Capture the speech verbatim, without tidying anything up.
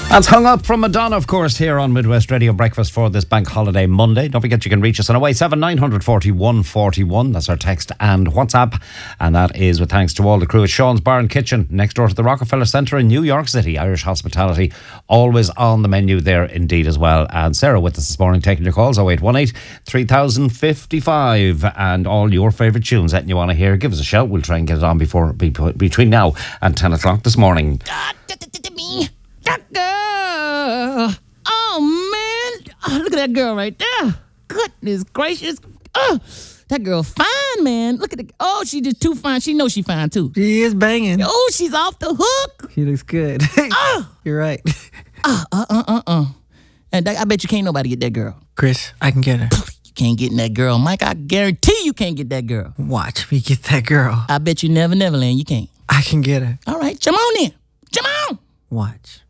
That's Hung Up from Madonna, of course, here on Midwest Radio Breakfast for this Bank Holiday Monday. Don't forget you can reach us on oh eight seven nine four one four one. That's our text and WhatsApp. And that is with thanks to all the crew at Sean's Bar and Kitchen next door to the Rockefeller Centre in New York City. Irish hospitality always on the menu there indeed as well. And Sarah with us this morning taking your calls oh eight one eight, three thousand fifty-five and all your favourite tunes that you want to hear. Give us a shout. We'll try and get it on before be, between now and ten o'clock this morning. That girl. Oh, man. Oh, look at that girl right there. Goodness gracious. Oh, that girl fine, man. Look at the... Oh, she just too fine. She knows she fine, too. She is banging. Oh, she's off the hook. She looks good. Oh. You're right. Uh, uh, uh, uh, uh. And I bet you can't nobody get that girl. Chris, I can get her. You can't get in that girl. Mike, I guarantee you can't get that girl. Watch me get that girl. I bet you never, never land. You can't. I can get her. All right, come on in. Come on. Watch.